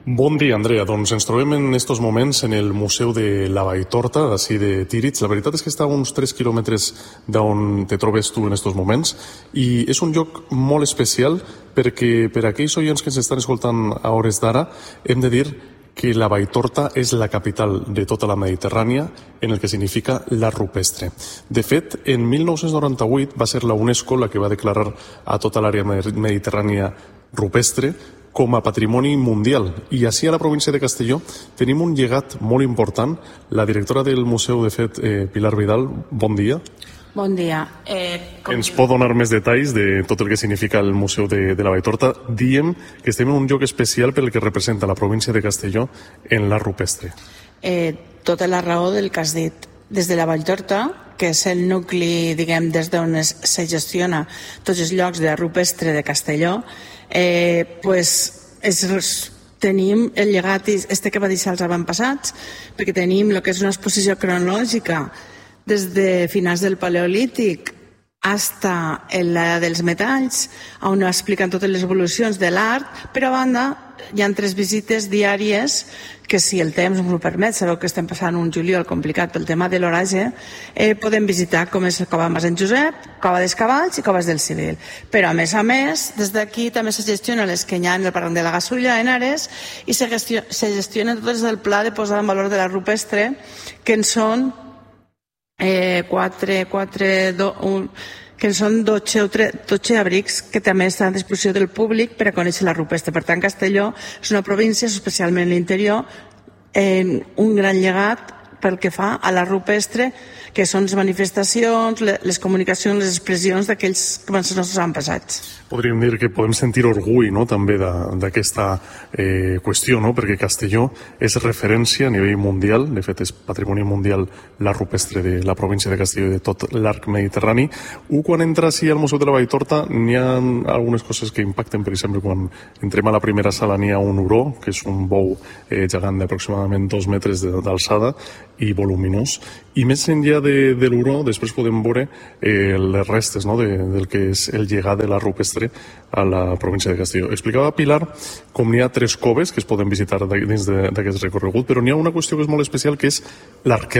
Bon dia, Andrea. Doncs ens trobem en estos moments en el Museu de la Valltorta, d'ací de Tíritx. La veritat és que està a uns 3 quilòmetres d'on te trobes tu en estos moments i és un lloc molt especial perquè per a aquells oients que ens estan escoltant a hores d'ara hem de dir que la Valltorta és la capital de tota la Mediterrània en el que significa l'art rupestre. De fet, en 1998 va ser la UNESCO la que va declarar a tota l'àrea mediterrània rupestre com a patrimoni mundial. I així a la província de Castelló tenim un llegat molt important. La directora del museu, de fet, Pilar Vidal, bon dia. Bon dia. Ens pot donar més detalls de tot el que significa el Museu de la Valltorta? Diem que estem en un lloc especial per el que representa la província de Castelló en l'art rupestre. Tota la raó del que has dit. Des de la Valltorta, que és el nucli, diguem, des d'on se gestiona tots els llocs de rupestre de Castelló, tenim el llegat que va deixar els avantpassats, perquè tenim el que és una exposició cronològica des de finals del Paleolític fins a l'era dels metalls, on expliquen totes les evolucions de l'art, però a banda hi ha 3 visites diàries que, si el temps ens ho permet, sabeu que estem passant un juliol complicat pel tema de l'orage, podem visitar, com és Cova Mas en Josep, Cova dels Cavalls i Coves del Civil. Però, a més, des d'aquí també se gestiona l'Esquenyà en el Barranc de la Gasulla, en Ares, i se gestiona tot des del pla de posada en valor de la rupestre, que en són 12 abrics que també estan a disposició del públic per a conèixer la rupestre. Per tant, Castelló és una província, especialment l'interior, un gran llegat pel que fa a la rupestre, que són les manifestacions, les comunicacions, les expressions d'aquells que van ser els nostres avantpassats. Podríem dir que podem sentir orgull, no?, també d'aquesta qüestió, no?, perquè Castelló és referència a nivell mundial. De fet, és patrimoni mundial l'art rupestre de la província de Castelló i de tot l'arc mediterrani. Quan entras al Museu de la Valltorta n'hi ha algunes coses que impacten. Per exemple, quan entrem a la primera sala n'hi ha un huró, que és un bou gegant d'aproximadament 2 metres d'alçada i voluminós. I més enllà de l'huró, després podem veure les restes, no?, del que és el llegat de l'art rupestre a la província de Castelló. Explicava Pilar com n'hi ha 3 coves que es poden visitar dins d'aquest recorregut, però n'hi ha una qüestió que és molt especial, que és l'arquet.